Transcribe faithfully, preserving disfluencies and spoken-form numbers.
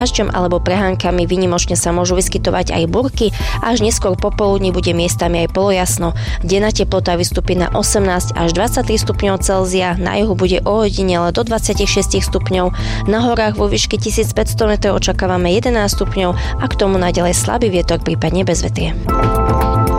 dažďom alebo prehánkami, výnimočne sa môžu vyskytovať aj búrky, až neskôr popoludní bude miestami aj polojasno. Denná teplota vystúpi na osemnásť až dvadsaťtri stupňov Celzia, na juhu bude ojedinele do dvadsaťšesť stupňov, na horách vo výške tisícpäťsto metrov očakávame jedenásť stupňov a k tomu naďalej slabý vietor, prípadne bezvetrie.